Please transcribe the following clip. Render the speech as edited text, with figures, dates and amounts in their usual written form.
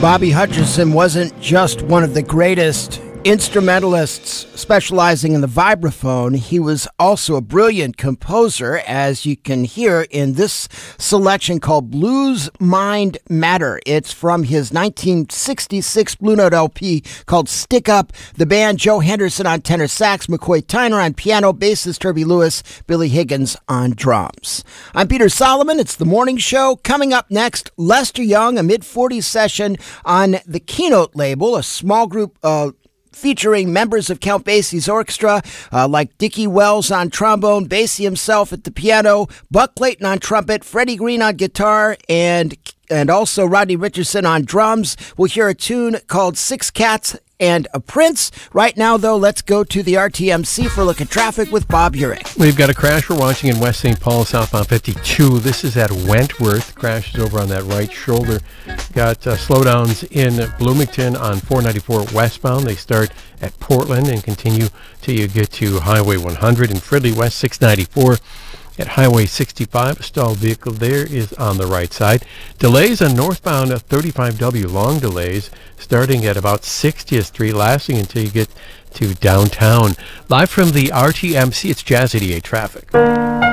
Bobby Hutcherson wasn't just one of the greatest instrumentalists specializing in the vibraphone. He was also a brilliant composer, as you can hear in this selection called Blues Mind Matter. It's from his 1966 Blue Note LP called Stick Up. The band: Joe Henderson on tenor sax, McCoy Tyner on piano, bassist Herbie Lewis, Billy Higgins on drums. I'm Peter Solomon. It's The Morning Show. Coming up next, Lester Young, a mid-40s session on the Keynote label, a small group featuring members of Count Basie's orchestra, like Dickie Wells on trombone, Basie himself at the piano, Buck Clayton on trumpet, Freddie Green on guitar, and also Rodney Richardson on drums. We'll hear a tune called Six Cats and a Prince. Right now, though, let's go to the RTMC for a look at traffic with Bob Urich. We've got a crash we're watching in West St. Paul, southbound 52. This is at Wentworth. Crash is over on that right shoulder. Got slowdowns in Bloomington on 494 westbound. They start at Portland and continue till you get to Highway 100. In Fridley West, 694. At Highway 65, a stalled vehicle there is on the right side. Delays on northbound 35W, long delays, starting at about 60th Street, lasting until you get to downtown. Live from the RTMC, it's Jazz 88 traffic.